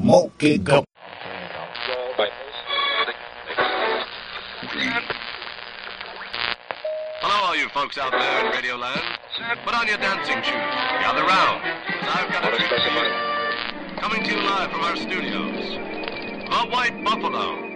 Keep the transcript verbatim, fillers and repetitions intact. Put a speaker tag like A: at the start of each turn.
A: Smoking go.
B: Hello, all you folks out there in Radio Land. Put on your dancing shoes. Gather round, 'cause I've got a treat for you. Coming to you live from our studios, The White Buffalo.